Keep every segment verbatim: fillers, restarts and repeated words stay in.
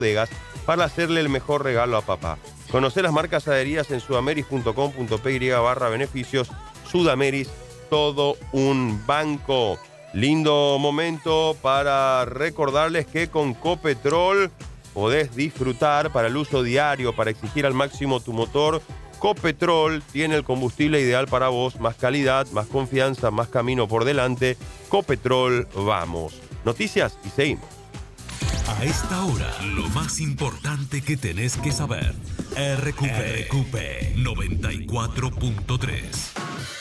bodegas para hacerle el mejor regalo a papá. Conocer las marcas adheridas en sudameris punto com punto py barra beneficios. Sudameris, todo un banco. Lindo momento para recordarles que con Copetrol podés disfrutar para el uso diario, para exigir al máximo tu motor. Copetrol tiene el combustible ideal para vos, más calidad, más confianza, más camino por delante. Copetrol, vamos. Noticias y seguimos. A esta hora, lo más importante que tenés que saber. R Q P, R Q P noventa y cuatro punto tres.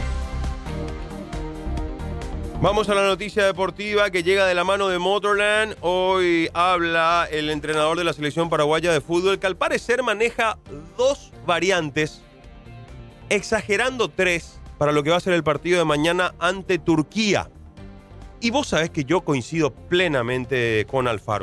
Vamos a la noticia deportiva que llega de la mano de Motorland. Hoy habla el entrenador de la selección paraguaya de fútbol, que al parecer maneja dos variantes, exagerando tres, para lo que va a ser el partido de mañana ante Turquía. Y vos sabés que yo coincido plenamente con Alfaro.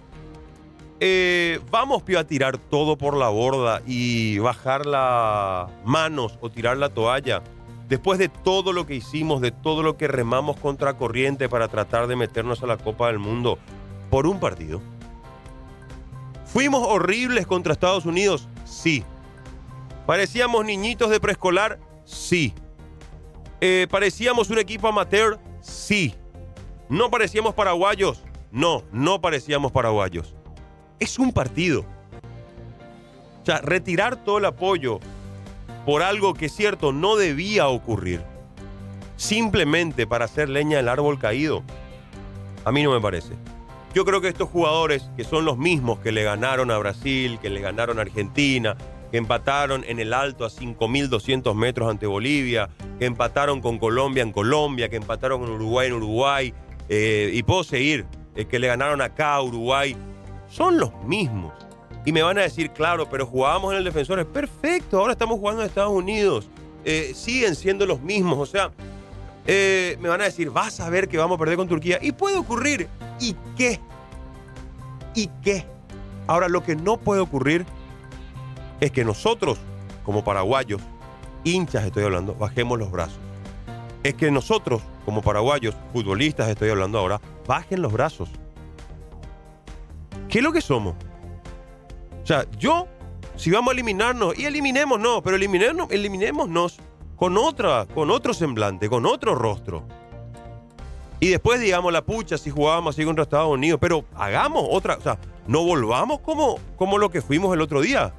Eh, vamos, Pío, a tirar todo por la borda y bajar las manos o tirar la toalla. Después de todo lo que hicimos, de todo lo que remamos contra corriente para tratar de meternos a la Copa del Mundo por un partido. ¿Fuimos horribles contra Estados Unidos? Sí. ¿Parecíamos niñitos de preescolar? Sí. Eh, ¿Parecíamos un equipo amateur? Sí. ¿No parecíamos paraguayos? No, no parecíamos paraguayos. Es un partido. O sea, retirar todo el apoyo por algo que es cierto no debía ocurrir, simplemente para hacer leña del árbol caído, a mí no me parece. Yo creo que estos jugadores, que son los mismos que le ganaron a Brasil, que le ganaron a Argentina, que empataron en el Alto a cinco mil doscientos metros ante Bolivia, que empataron con Colombia en Colombia, que empataron con Uruguay en Uruguay, eh, y puedo seguir, eh, que le ganaron acá a Uruguay, son los mismos. Y me van a decir, claro, pero jugábamos en el Defensores. Perfecto, ahora estamos jugando en Estados Unidos. Eh, siguen siendo los mismos. O sea, eh, me van a decir, vas a ver que vamos a perder con Turquía. Y puede ocurrir. ¿Y qué? ¿Y qué? Ahora, lo que no puede ocurrir es que nosotros, como paraguayos, hinchas estoy hablando, bajemos los brazos. Es que nosotros, como paraguayos, futbolistas estoy hablando ahora, bajen los brazos. ¿Qué es lo que somos? O sea, yo, si vamos a eliminarnos, y eliminémonos, pero eliminémonos, eliminémonos con otra, con otro semblante, con otro rostro. Y después digamos la pucha si jugábamos así contra Estados Unidos, pero hagamos otra, o sea, no volvamos como, como lo que fuimos el otro día.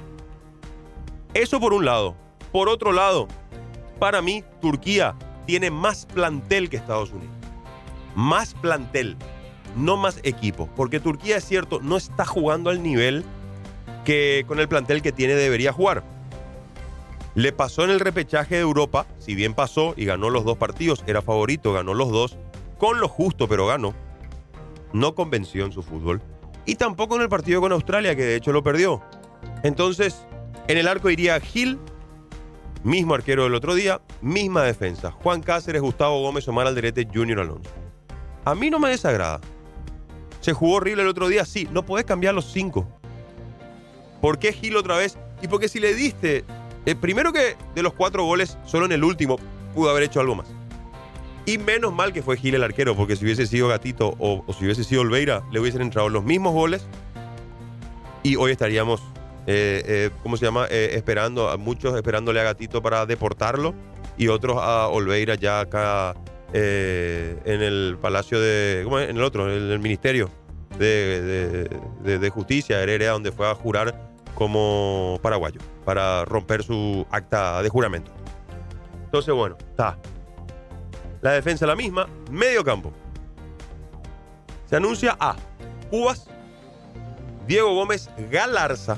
Eso por un lado. Por otro lado, para mí, Turquía tiene más plantel que Estados Unidos. Más plantel, no más equipo. Porque Turquía, es cierto, no está jugando al nivel que con el plantel que tiene debería jugar. Le pasó en el repechaje de Europa, si bien pasó y ganó los dos partidos, era favorito, ganó los dos, con lo justo, pero ganó. No convenció en su fútbol. Y tampoco en el partido con Australia, que de hecho lo perdió. Entonces, en el arco iría Gil, mismo arquero del otro día, misma defensa. Juan Cáceres, Gustavo Gómez, Omar Alderete, Junior Alonso. A mí no me desagrada. Se jugó horrible el otro día, sí, no podés cambiar los cinco. ¿Por qué Gil otra vez? Y porque si le diste, eh, primero que de los cuatro goles, solo en el último pudo haber hecho algo más. Y menos mal que fue Gil el arquero, porque si hubiese sido Gatito o, o si hubiese sido Olveira, le hubiesen entrado los mismos goles y hoy estaríamos, eh, eh, ¿cómo se llama? Eh, esperando, a muchos esperándole a Gatito para deportarlo y otros a Olveira ya acá eh, en el Palacio de, ¿cómo es? En el otro, en el Ministerio de, de, de, de Justicia, Heredia, donde fue a jurar como paraguayo para romper su acta de juramento. Entonces, bueno, está. La defensa la misma, medio campo. Se anuncia a Cubas, Diego Gómez, Galarza,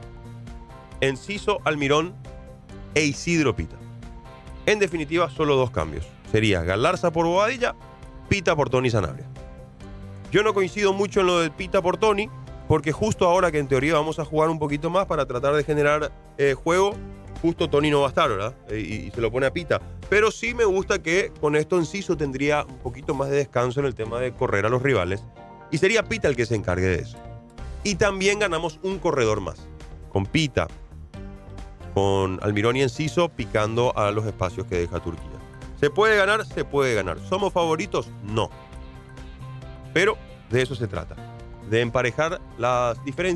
Enciso, Almirón e Isidro Pita. En definitiva, solo dos cambios. Sería Galarza por Bobadilla, Pita por Tony Sanabria. Yo no coincido mucho en lo de Pita por Tony, porque justo ahora que en teoría vamos a jugar un poquito más para tratar de generar eh, juego, justo Tony no va a estar, ¿verdad? Eh, y, y se lo pone a Pita. Pero sí me gusta que con esto Enciso tendría un poquito más de descanso en el tema de correr a los rivales. Y sería Pita el que se encargue de eso. Y también ganamos un corredor más. Con Pita, con Almirón y Enciso picando a los espacios que deja Turquía. ¿Se puede ganar? Se puede ganar. ¿Somos favoritos? No. Pero de eso se trata. de emparejar las diferencias